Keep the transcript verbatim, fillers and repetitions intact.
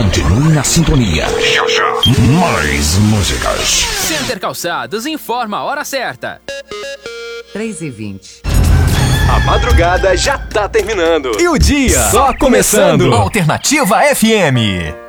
Continue na sintonia. Já, já. Mais músicas. Center Calçados informa a hora certa. três e vinte. A madrugada já tá terminando. E o dia só começando. Alternativa F M.